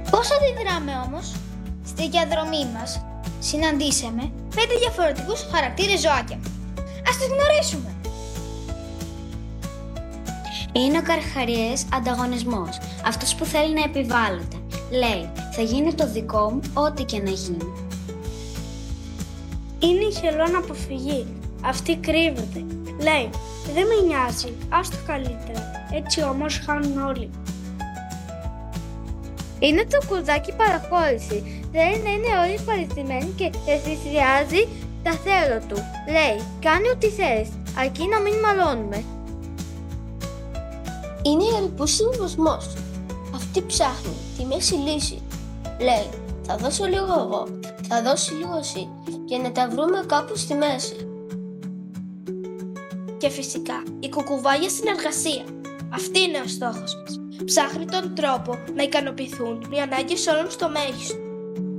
Πώς αντιδράμε όμως? Στη διαδρομή μας συναντήσαμε 5 διαφορετικούς χαρακτήρες ζωάκια. Ας τους γνωρίσουμε. Είναι ο καρχαριές ανταγωνισμός, αυτός που θέλει να επιβάλλεται. Λέει, θα γίνει το δικό μου ό,τι και να γίνει. Είναι η χελώνα αποφυγή, αυτή κρύβεται. Λέει, δεν με νοιάζει, ας το καλύτερα, έτσι όμως χάνουν όλοι. Είναι το κουδάκι παραχώρηση, θέλει να είναι όλοι ευχαριστημένοι και θυσιάζει τα θέλω του. Λέει, κάνει ό,τι θέλεις, αρκεί να μην μαλώνουμε. Είναι η αλπούς συμβασμός. Αυτή ψάχνει τη μέση λύση. Λέει, θα δώσω λίγο εγώ, θα δώσει λίγο εσύ και να τα βρούμε κάπου στη μέση. Και φυσικά η κουκουβάγια συνεργασία. Αυτή είναι ο στόχος μας. Ψάχνει τον τρόπο να ικανοποιηθούν οι ανάγκες όλων στο μέγιστο.